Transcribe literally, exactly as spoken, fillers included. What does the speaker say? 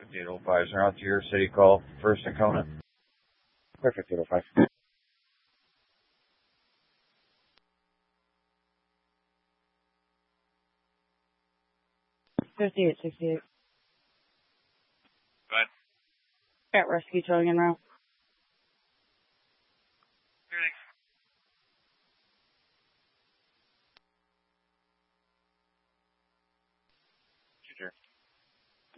eight oh five, sir. Out to your city call, First and Conant. Perfect, eight oh five. fifty-eight sixty-eight. Go ahead. Got rescue towing en route.